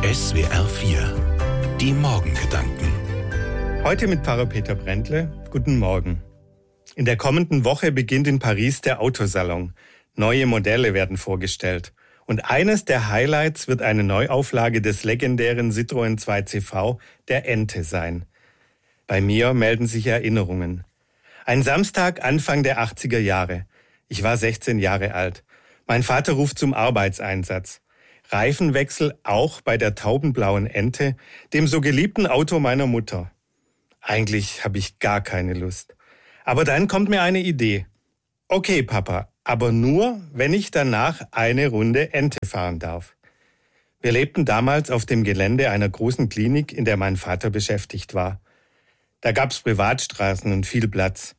SWR 4, die Morgengedanken. Heute mit Pfarrer Peter Brändle. Guten Morgen. In der kommenden Woche beginnt in Paris der Autosalon. Neue Modelle werden vorgestellt. Und eines der Highlights wird eine Neuauflage des legendären Citroën 2CV, der Ente, sein. Bei mir melden sich Erinnerungen. Ein Samstag Anfang der 80er Jahre. Ich war 16 Jahre alt. Mein Vater ruft zum Arbeitseinsatz. Reifenwechsel auch bei der taubenblauen Ente, dem so geliebten Auto meiner Mutter. Eigentlich habe ich gar keine Lust. Aber dann kommt mir eine Idee. Okay, Papa, aber nur, wenn ich danach eine Runde Ente fahren darf. Wir lebten damals auf dem Gelände einer großen Klinik, in der mein Vater beschäftigt war. Da gab's Privatstraßen und viel Platz.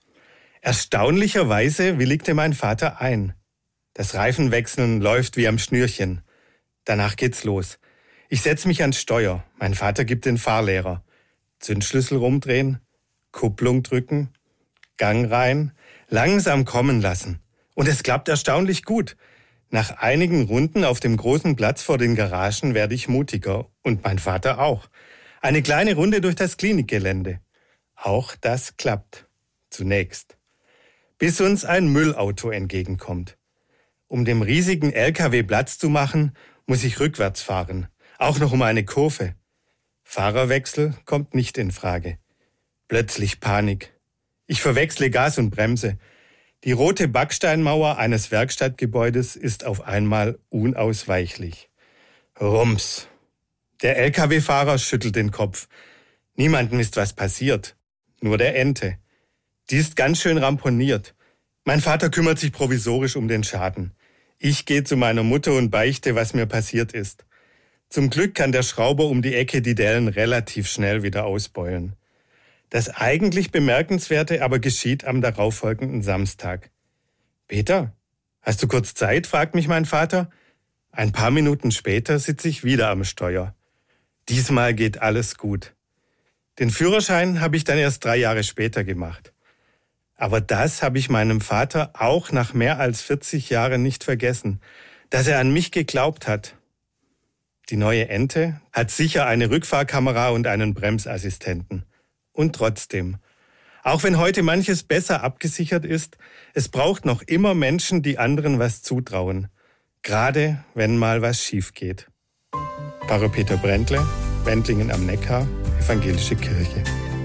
Erstaunlicherweise willigte mein Vater ein. Das Reifenwechseln läuft wie am Schnürchen. Danach geht's los. Ich setze mich ans Steuer. Mein Vater gibt den Fahrlehrer. Zündschlüssel rumdrehen, Kupplung drücken, Gang rein, langsam kommen lassen. Und es klappt erstaunlich gut. Nach einigen Runden auf dem großen Platz vor den Garagen werde ich mutiger. Und mein Vater auch. Eine kleine Runde durch das Klinikgelände. Auch das klappt. Zunächst. Bis uns ein Müllauto entgegenkommt. Um dem riesigen LKW Platz zu machen, muss ich rückwärts fahren. Auch noch um eine Kurve. Fahrerwechsel kommt nicht in Frage. Plötzlich Panik. Ich verwechsle Gas und Bremse. Die rote Backsteinmauer eines Werkstattgebäudes ist auf einmal unausweichlich. Rums. Der LKW-Fahrer schüttelt den Kopf. Niemandem ist was passiert. Nur der Ente. Die ist ganz schön ramponiert. Mein Vater kümmert sich provisorisch um den Schaden. Ich gehe zu meiner Mutter und beichte, was mir passiert ist. Zum Glück kann der Schrauber um die Ecke die Dellen relativ schnell wieder ausbeulen. Das eigentlich Bemerkenswerte aber geschieht am darauffolgenden Samstag. Peter, hast du kurz Zeit? Fragt mich mein Vater. Ein paar Minuten später sitze ich wieder am Steuer. Diesmal geht alles gut. Den Führerschein habe ich dann erst 3 Jahre später gemacht. Aber das habe ich meinem Vater auch nach mehr als 40 Jahren nicht vergessen, dass er an mich geglaubt hat. Die neue Ente hat sicher eine Rückfahrkamera und einen Bremsassistenten. Und trotzdem, auch wenn heute manches besser abgesichert ist, es braucht noch immer Menschen, die anderen was zutrauen. Gerade wenn mal was schief geht. Pfarrer Peter Brändle, Wendlingen am Neckar, Evangelische Kirche.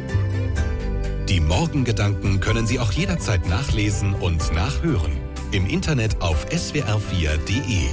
Die Morgengedanken können Sie auch jederzeit nachlesen und nachhören. Im Internet auf swr4.de.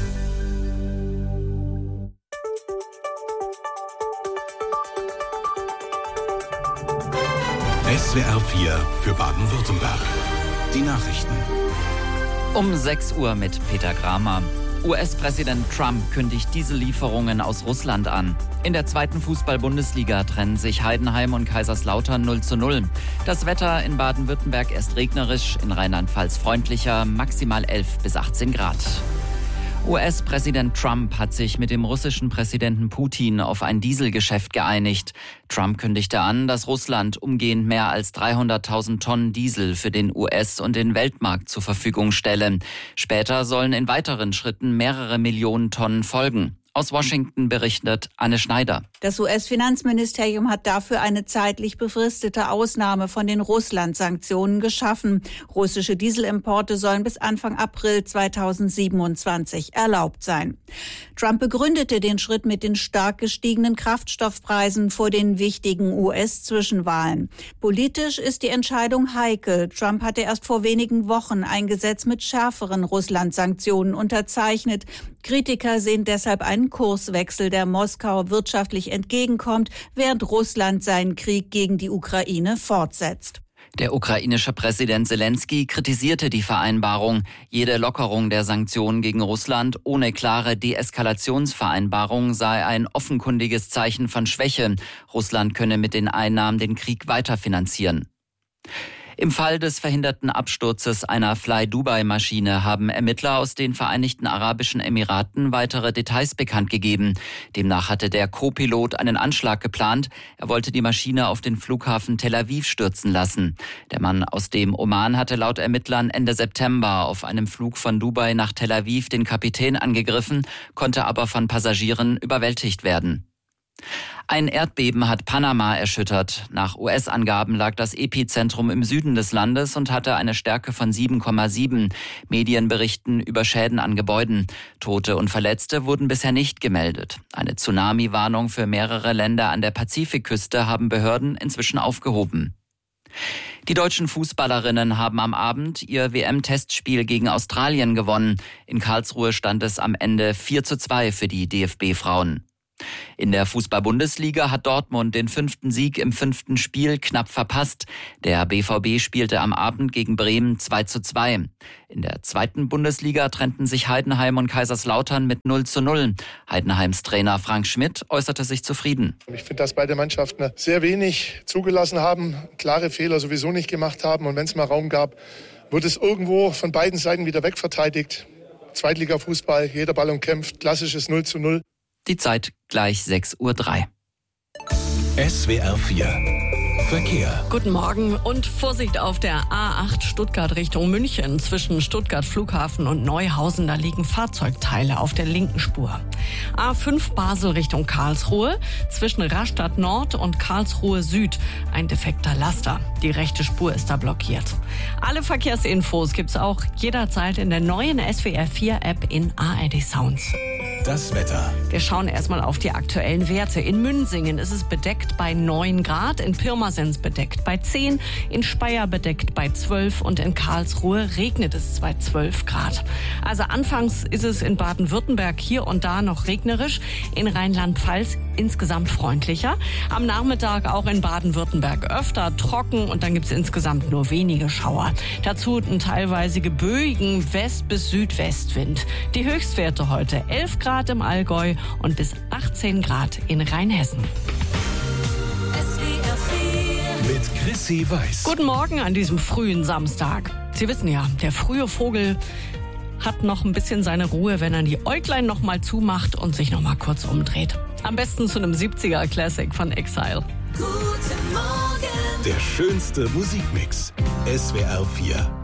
SWR 4 für Baden-Württemberg. Die Nachrichten. Um 6 Uhr mit Peter Kramer. US-Präsident Trump kündigt Diesellieferungen aus Russland an. In der 2. Fußball-Bundesliga trennen sich Heidenheim und Kaiserslautern 0:0. Das Wetter in Baden-Württemberg erst regnerisch, in Rheinland-Pfalz freundlicher, maximal 11 bis 18 Grad. US-Präsident Trump hat sich mit dem russischen Präsidenten Putin auf ein Dieselgeschäft geeinigt. Trump kündigte an, dass Russland umgehend mehr als 300.000 Tonnen Diesel für den US- und den Weltmarkt zur Verfügung stelle. Später sollen in weiteren Schritten mehrere Millionen Tonnen folgen. Aus Washington berichtet Anne Schneider. Das US-Finanzministerium hat dafür eine zeitlich befristete Ausnahme von den Russland-Sanktionen geschaffen. Russische Dieselimporte sollen bis Anfang April 2027 erlaubt sein. Trump begründete den Schritt mit den stark gestiegenen Kraftstoffpreisen vor den wichtigen US-Zwischenwahlen. Politisch ist die Entscheidung heikel. Trump hatte erst vor wenigen Wochen ein Gesetz mit schärferen Russland-Sanktionen unterzeichnet. Kritiker sehen deshalb einen Kurswechsel, der Moskau wirtschaftlich entgegenkommt, während Russland seinen Krieg gegen die Ukraine fortsetzt. Der ukrainische Präsident Selenskyj kritisierte die Vereinbarung. Jede Lockerung der Sanktionen gegen Russland ohne klare Deeskalationsvereinbarung sei ein offenkundiges Zeichen von Schwäche. Russland könne mit den Einnahmen den Krieg weiterfinanzieren. Im Fall des verhinderten Absturzes einer Fly-Dubai-Maschine haben Ermittler aus den Vereinigten Arabischen Emiraten weitere Details bekannt gegeben. Demnach hatte der Co-Pilot einen Anschlag geplant. Er wollte die Maschine auf den Flughafen Tel Aviv stürzen lassen. Der Mann aus dem Oman hatte laut Ermittlern Ende September auf einem Flug von Dubai nach Tel Aviv den Kapitän angegriffen, konnte aber von Passagieren überwältigt werden. Ein Erdbeben hat Panama erschüttert. Nach US-Angaben lag das Epizentrum im Süden des Landes und hatte eine Stärke von 7,7. Medien berichten über Schäden an Gebäuden. Tote und Verletzte wurden bisher nicht gemeldet. Eine Tsunami-Warnung für mehrere Länder an der Pazifikküste haben Behörden inzwischen aufgehoben. Die deutschen Fußballerinnen haben am Abend ihr WM-Testspiel gegen Australien gewonnen. In Karlsruhe stand es am Ende 4:2 für die DFB-Frauen. In der Fußball-Bundesliga hat Dortmund den 5. Sieg im 5. Spiel knapp verpasst. Der BVB spielte am Abend gegen Bremen 2:2. In der 2. Bundesliga trennten sich Heidenheim und Kaiserslautern mit 0:0. Heidenheims Trainer Frank Schmidt äußerte sich zufrieden. Ich finde, dass beide Mannschaften sehr wenig zugelassen haben, klare Fehler sowieso nicht gemacht haben. Und wenn es mal Raum gab, wurde es irgendwo von beiden Seiten wieder wegverteidigt. Zweitliga-Fußball, jeder Ball umkämpft, klassisches 0:0. Die Zeit gleich 6:03 Uhr. SWR 4 Verkehr. Guten Morgen und Vorsicht auf der A8 Stuttgart Richtung München. Zwischen Stuttgart Flughafen und Neuhausen, da liegen Fahrzeugteile auf der linken Spur. A5 Basel Richtung Karlsruhe. Zwischen Rastatt Nord und Karlsruhe Süd ein defekter Laster. Die rechte Spur ist da blockiert. Alle Verkehrsinfos gibt's auch jederzeit in der neuen SWR 4 App in ARD Sounds. Das Wetter. Wir schauen erstmal auf die aktuellen Werte. In Münsingen ist es bedeckt bei 9 Grad, in Pirmasens bedeckt bei 10, in Speyer bedeckt bei 12 und in Karlsruhe regnet es bei 12 Grad. Also anfangs ist es in Baden-Württemberg hier und da noch regnerisch, in Rheinland-Pfalz insgesamt freundlicher. Am Nachmittag auch in Baden-Württemberg öfter trocken und dann gibt es insgesamt nur wenige Schauer. Dazu einen teilweise geböigen West- bis Südwestwind. Die Höchstwerte heute 11 Grad im Allgäu und bis 18 Grad in Rheinhessen. Mit Chrissy Weiß. Guten Morgen an diesem frühen Samstag. Sie wissen ja, der frühe Vogel hat noch ein bisschen seine Ruhe, wenn er die Äuglein noch mal zumacht und sich noch mal kurz umdreht. Am besten zu einem 70er Classic von Exile. Guten Morgen. Der schönste Musikmix. SWR 4.